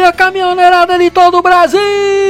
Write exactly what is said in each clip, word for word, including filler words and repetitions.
dia, caminhoneirada de todo o Brasil!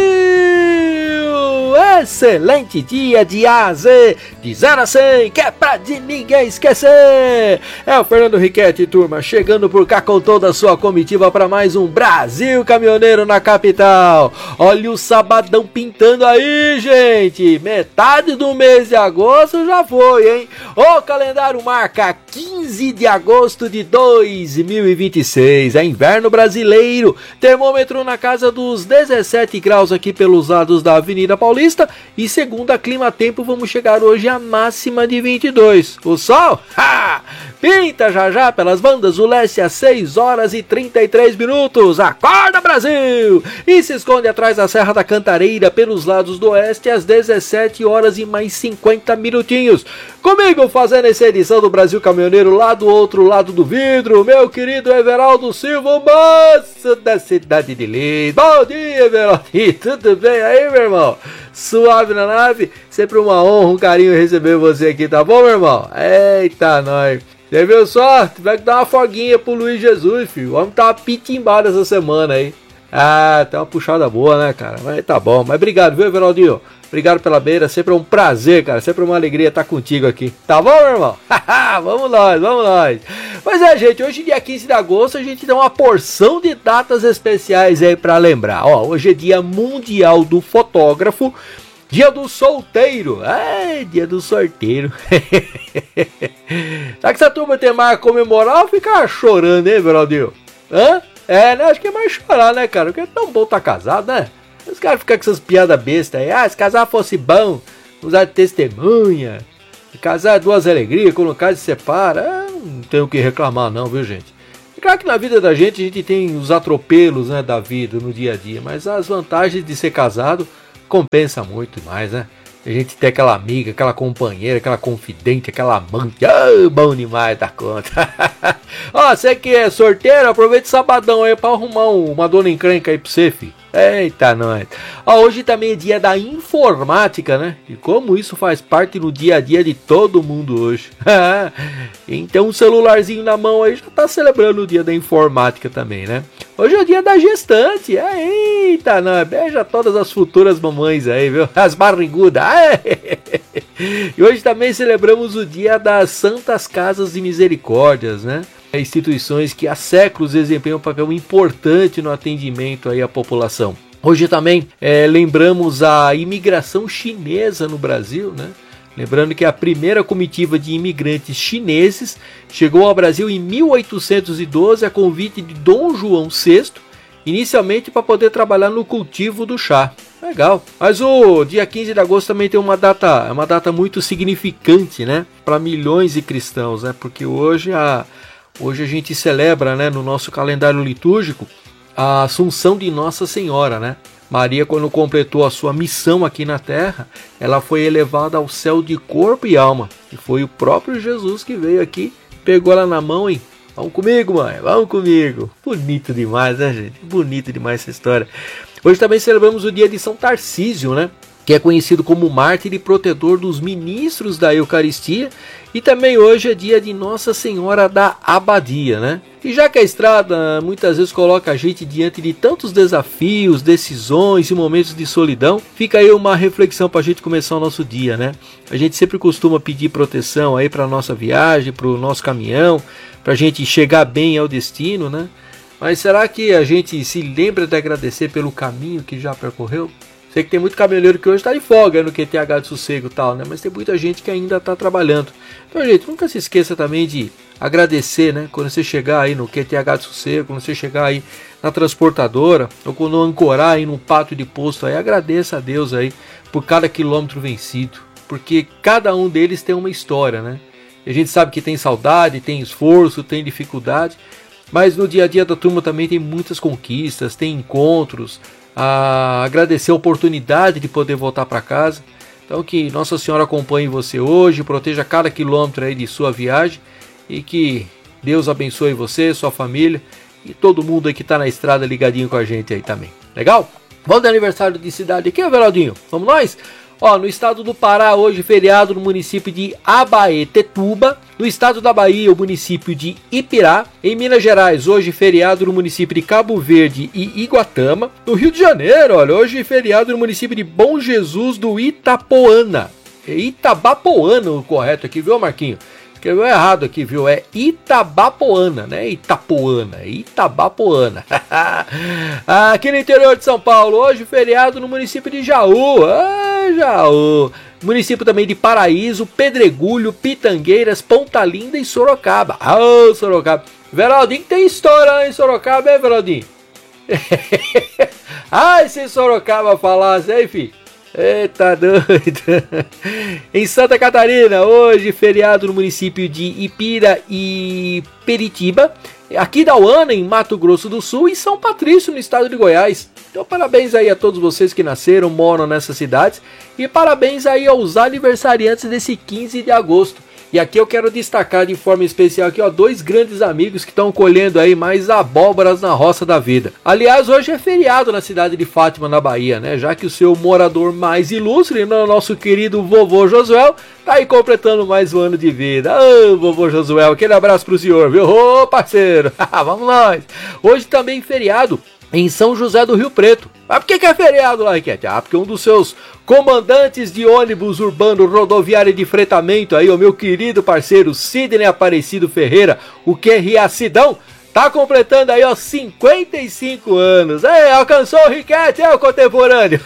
Excelente dia de A a Z, de zero a cem, que é pra de ninguém esquecer! É o Fernando Riquetti, turma, chegando por cá com toda a sua comitiva para mais um Brasil Caminhoneiro na capital. Olha o sabadão pintando aí, gente! Metade do mês de agosto já foi, hein? O calendário marca quinze de agosto de dois mil e vinte e seis, é inverno brasileiro, termômetro na casa dos dezessete graus aqui pelos lados da Avenida Paulista e segundo a Clima Tempo vamos chegar hoje à máxima de vinte e dois. O sol, ha, pinta já já pelas bandas do leste às seis horas e trinta e três minutos, acorda Brasil! E se esconde atrás da Serra da Cantareira pelos lados do oeste às dezessete horas e mais cinquenta minutinhos. Comigo fazendo essa edição do Brasil Caminhoneiro lá do outro lado do vidro, meu querido Everaldo Silva, moço da cidade de Lins. Bom dia, Everaldo, tudo bem aí, meu irmão? Suave na nave? Sempre uma honra, um carinho receber você aqui, tá bom, meu irmão? Eita, nós. Você viu só? Tiver que dar uma folguinha pro Luiz Jesus, filho. O homem tá pitimbado essa semana aí. Ah, tá uma puxada boa, né, cara? Mas tá bom. Mas obrigado, viu, Everaldinho? Obrigado pela beira, sempre é um prazer, cara, sempre uma alegria estar contigo aqui. Tá bom, meu irmão? Vamos nós, vamos nós. Pois é, gente, hoje dia quinze de agosto a gente dá uma porção de datas especiais aí pra lembrar. Ó, hoje é dia mundial do fotógrafo, dia do solteiro, é, dia do sorteiro. Será que essa turma tem mais a comemorar ou ficar chorando, hein, Veraldinho? Hã? É, né, acho que é mais chorar, né, cara, porque é tão bom estar casado, né? Os caras ficam com essas piadas bestas aí. Ah, se casar fosse bom, usar de testemunha. Se casar é duas alegrias, quando o caso se separa. Ah, não tenho o que reclamar não, viu, gente? É claro que na vida da gente a gente tem os atropelos, né, da vida no dia a dia. Mas as vantagens de ser casado compensa muito mais, né? A gente tem aquela amiga, aquela companheira, aquela confidente, aquela amante. Ah, bom demais da conta. Ó, você que é sorteiro, aproveita o sabadão aí pra arrumar uma dona encrenca aí pra você, filho. Eita, nós. Ó, hoje também é dia da informática, né? E como isso faz parte no dia a dia de todo mundo hoje. Então um celularzinho na mão aí já tá celebrando o dia da informática também, né? Hoje é o dia da gestante. Eita, nós. Beija todas as futuras mamães aí, viu? As barrigudas. E hoje também celebramos o dia das Santas Casas de Misericórdias, né? Instituições que há séculos desempenham um papel importante no atendimento aí à população. Hoje também é, lembramos a imigração chinesa no Brasil, né? Lembrando que a primeira comitiva de imigrantes chineses chegou ao Brasil em mil oitocentos e doze a convite de Dom João sexto, inicialmente para poder trabalhar no cultivo do chá. Legal. Mas o dia quinze de agosto também tem uma data, uma data muito significante, né? Para milhões de cristãos, né? Porque hoje a Hoje a gente celebra, né, no nosso calendário litúrgico a Assunção de Nossa Senhora, né? Maria, quando completou a sua missão aqui na Terra, ela foi elevada ao céu de corpo e alma. E foi o próprio Jesus que veio aqui, pegou ela na mão e... Vamos comigo, mãe, vamos comigo. Bonito demais, né, gente? Bonito demais essa história. Hoje também celebramos o dia de São Tarcísio, né? Que é conhecido como mártir e protetor dos ministros da Eucaristia, e também hoje é dia de Nossa Senhora da Abadia, né? E já que a estrada muitas vezes coloca a gente diante de tantos desafios, decisões e momentos de solidão, fica aí uma reflexão para a gente começar o nosso dia, né? A gente sempre costuma pedir proteção aí para nossa viagem, para o nosso caminhão, para a gente chegar bem ao destino, né? Mas será que a gente se lembra de agradecer pelo caminho que já percorreu? Sei que tem muito caminhoneiro que hoje está de folga no Q T H de sossego e tal, né? Mas tem muita gente que ainda está trabalhando. Então, gente, nunca se esqueça também de agradecer, né? Quando você chegar aí no Q T H de sossego, quando você chegar aí na transportadora, ou quando ancorar aí num pátio de posto aí, agradeça a Deus aí por cada quilômetro vencido. Porque cada um deles tem uma história, né? E a gente sabe que tem saudade, tem esforço, tem dificuldade. Mas no dia a dia da turma também tem muitas conquistas, tem encontros, a agradecer a oportunidade de poder voltar para casa. Então que Nossa Senhora acompanhe você hoje, proteja cada quilômetro aí de sua viagem e que Deus abençoe você, sua família e todo mundo aí que está na estrada ligadinho com a gente aí também. Legal? Vamos de aniversário de cidade aqui, Everaldinho? Vamos nós? Ó, no estado do Pará, hoje feriado no município de Abaetetuba. No estado da Bahia, o município de Ipirá. Em Minas Gerais, hoje feriado no município de Cabo Verde e Iguatama. No Rio de Janeiro, olha, hoje feriado no município de Bom Jesus do Itapoana. É Itabapoana o correto aqui, viu, Marquinho? Escreveu errado aqui, viu? É Itabapoana, né? Itapoana, Itabapoana. Aqui no interior de São Paulo, hoje feriado no município de Jaú. Ah, Jaú. Município também de Paraíso, Pedregulho, Pitangueiras, Ponta Linda e Sorocaba. Ah, oh, Sorocaba. Veraldinho tem história em Sorocaba, hein, Veraldinho? Ai, se Sorocaba falasse, hein, filho? Eita doido. Em Santa Catarina, hoje feriado no município de Ipira e Peritiba. Aqui da Uana, em Mato Grosso do Sul, e São Patrício, no estado de Goiás. Então parabéns aí a todos vocês que nasceram, moram nessas cidades. E parabéns aí aos aniversariantes desse quinze de agosto. E aqui eu quero destacar de forma especial aqui, ó, dois grandes amigos que estão colhendo aí mais abóboras na roça da vida. Aliás, hoje é feriado na cidade de Fátima, na Bahia, né? Já que o seu morador mais ilustre, né, nosso querido vovô Josuel, tá aí completando mais um ano de vida. Ô, vovô Josuel, aquele abraço pro senhor, viu? Ô, parceiro, vamos nós! Hoje também feriado em São José do Rio Preto. Mas por que, que é feriado lá, Riquete? Ah, porque um dos seus comandantes de ônibus urbano rodoviário de fretamento aí, o meu querido parceiro Sidney Aparecido Ferreira, o Q R A Sidão, tá completando aí, ó, cinquenta e cinco anos. É, alcançou o Riquete, é o contemporâneo.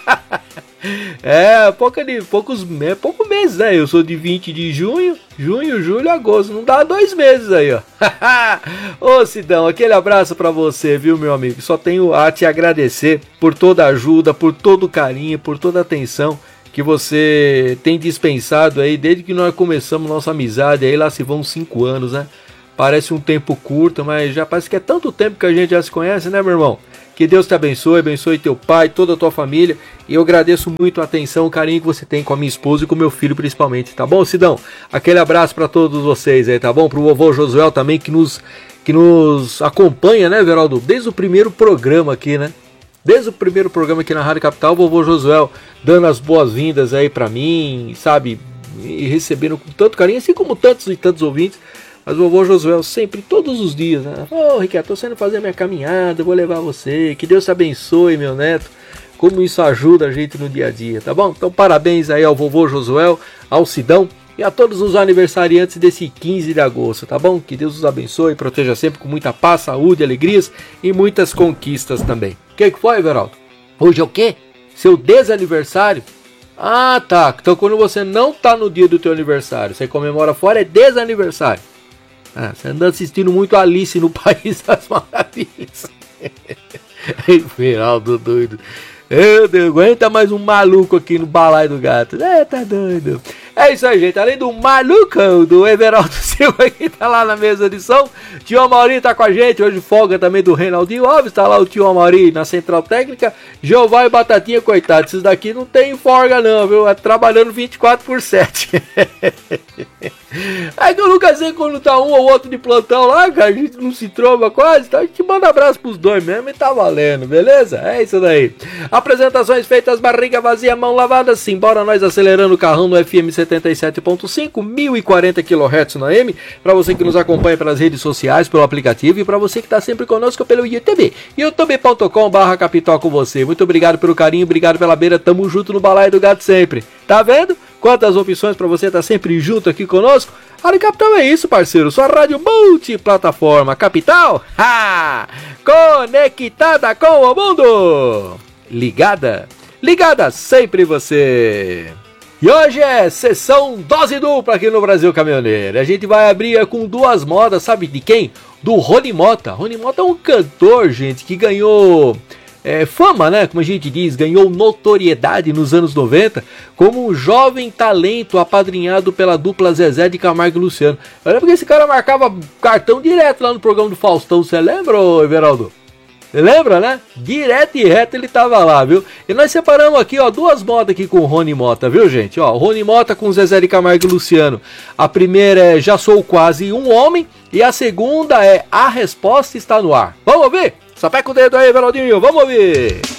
É, pouca de, poucos, é, pouco meses, né? Eu sou de vinte de junho, junho, julho, agosto. Não dá dois meses aí, ó. Ô, Sidão, aquele abraço pra você, viu, meu amigo? Só tenho a te agradecer por toda a ajuda, por todo o carinho, por toda a atenção que você tem dispensado aí desde que nós começamos nossa amizade. Aí lá se vão cinco anos, né? Parece um tempo curto, mas já parece que é tanto tempo que a gente já se conhece, né, meu irmão? Que Deus te abençoe, abençoe teu pai, toda a tua família. E eu agradeço muito a atenção, o carinho que você tem com a minha esposa e com o meu filho principalmente, tá bom, Sidão? Aquele abraço para todos vocês aí, tá bom? Pro vovô Josuel também, que nos, que nos acompanha, né, Veraldo? Desde o primeiro programa aqui, né? Desde o primeiro programa aqui na Rádio Capital, o vovô Josuel dando as boas-vindas aí para mim, sabe? E recebendo com tanto carinho, assim como tantos e tantos ouvintes. Mas o vovô Josuel sempre, todos os dias, né? Ô, oh, Ricardo, tô saindo fazer minha caminhada, vou levar você. Que Deus te abençoe, meu neto. Como isso ajuda a gente no dia a dia, tá bom? Então parabéns aí ao vovô Josuel, ao Sidão e a todos os aniversariantes desse quinze de agosto, tá bom? Que Deus os abençoe e proteja sempre com muita paz, saúde, alegrias e muitas conquistas também. O que, que foi, Veraldo? Hoje é o quê? Seu desaniversário? Ah, tá. Então quando você não tá no dia do teu aniversário, você comemora fora, é desaniversário. Ah, você anda assistindo muito Alice no País das Maravilhas. Veraldo doido. Meu Deus, aguenta mais um maluco aqui no balaio do gato. É, tá doido. É isso aí, gente. Além do maluco do Everaldo Silva, que tá lá na mesa de som, tio Amauri tá com a gente. Hoje folga também do Reinaldinho Alves. Tá lá o tio Amauri na central técnica. Jeová e Batatinha, coitado. Esses daqui não tem folga não, viu? É trabalhando vinte e quatro por sete. É que eu nunca sei quando tá um ou outro de plantão lá, cara. A gente não se tromba quase. Então a gente manda abraço pros dois mesmo e tá valendo, beleza? É isso daí. Apresentações feitas, barriga vazia, mão lavada. Simbora nós acelerando o carrão no F M setenta e sete ponto cinco, mil e quarenta quilohertz na A M. Para você que nos acompanha pelas redes sociais, pelo aplicativo, e para você que tá sempre conosco pelo YouTube, youtube ponto com barra capital com você. Muito obrigado pelo carinho, obrigado pela beira. Tamo junto no balaio do gato sempre. Tá vendo? Quantas opções para você estar tá sempre junto aqui conosco. Rádio Capital é isso, parceiro. Sua rádio multiplataforma Capital. Ha! Conectada com o mundo. Ligada. Ligada sempre você. E hoje é sessão dose dupla aqui no Brasil Caminhoneiro. A gente vai abrir com duas modas, sabe de quem? Do Rony Motta. Rony Motta é um cantor, gente, que ganhou... É, fama, né? Como a gente diz, ganhou notoriedade nos anos noventa como um jovem talento apadrinhado pela dupla Zezé de Camargo e Luciano. Eu lembro que esse cara marcava cartão direto lá no programa do Faustão. Você lembra, Everaldo? Você lembra, né? Direto e reto ele tava lá, viu? E nós separamos aqui, ó, duas modas aqui com o Rony Motta, viu, gente? Ó, o Rony Motta com Zezé de Camargo e Luciano. A primeira é Já Sou Quase um Homem e a segunda é A Resposta Está no Ar. Vamos ouvir? Sapeca o dedo aí, Veraldinho, vamos ouvir!